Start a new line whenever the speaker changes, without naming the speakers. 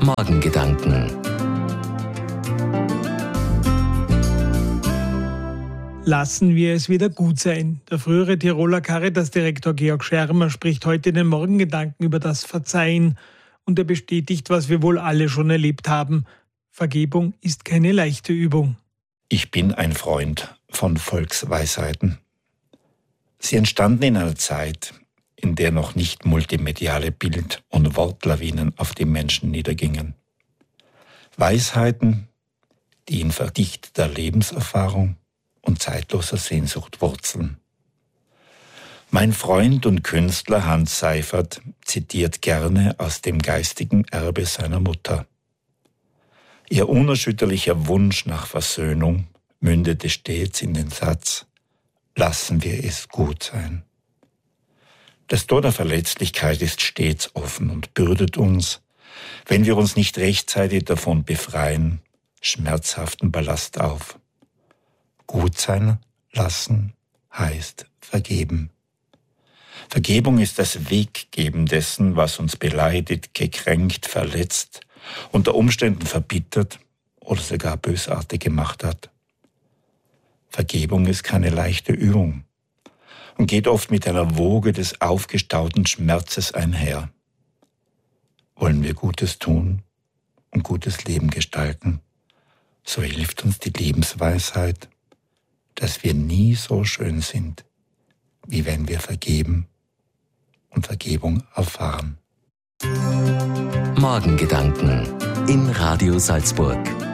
Morgengedanken.
Lassen wir es wieder gut sein. Der frühere Tiroler Caritas-Direktor Georg Schermer spricht heute in den Morgengedanken über das Verzeihen und er bestätigt, was wir wohl alle schon erlebt haben. Vergebung ist keine leichte Übung.
Ich bin ein Freund von Volksweisheiten. Sie entstanden in einer Zeit, in der noch nicht multimediale Bild- und Wortlawinen auf die Menschen niedergingen. Weisheiten, die in verdichteter Lebenserfahrung und zeitloser Sehnsucht wurzeln. Mein Freund und Künstler Hans Seifert zitiert gerne aus dem geistigen Erbe seiner Mutter. Ihr unerschütterlicher Wunsch nach Versöhnung mündete stets in den Satz: Lassen wir es gut sein. Das Tor der Verletzlichkeit ist stets offen und bürdet uns, wenn wir uns nicht rechtzeitig davon befreien, schmerzhaften Ballast auf. Gut sein lassen heißt vergeben. Vergebung ist das Weggeben dessen, was uns beleidigt, gekränkt, verletzt, unter Umständen verbittert oder sogar bösartig gemacht hat. Vergebung ist keine leichte Übung und geht oft mit einer Woge des aufgestauten Schmerzes einher. Wollen wir Gutes tun und gutes Leben gestalten, so hilft uns die Lebensweisheit, dass wir nie so schön sind, wie wenn wir vergeben und Vergebung erfahren.
Morgengedanken in Radio Salzburg.